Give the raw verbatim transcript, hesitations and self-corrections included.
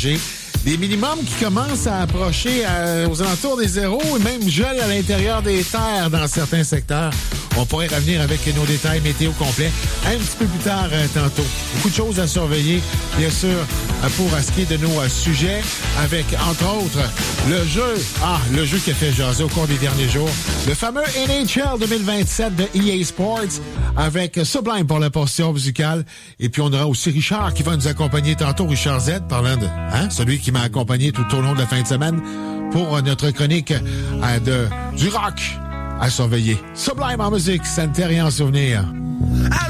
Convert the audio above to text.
enneigé. Des minimums qui commencent à approcher à, aux alentours des zéros et même gel à l'intérieur des terres dans certains secteurs. On pourrait revenir avec nos détails météo complets un petit peu plus tard euh, tantôt. Beaucoup de choses à surveiller, bien sûr, euh, pour ce qui est de nos euh, sujets, avec, entre autres, le jeu, ah, le jeu qui a fait jaser au cours des derniers jours, le fameux N H L deux mille vingt-sept de E A Sports, avec Sublime pour la portion musicale. Et puis, on aura aussi Richard qui va nous accompagner tantôt, Richard Z, parlant de, hein, celui qui m'a accompagné tout au long de la fin de semaine pour notre chronique euh, de, du rock à surveiller. Sublime en musique, sanitaire et en souvenir.